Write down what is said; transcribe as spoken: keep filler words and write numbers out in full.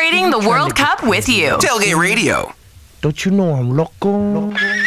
Celebrating the World Cup with you. Tailgate Radio. Don't you know I'm loco?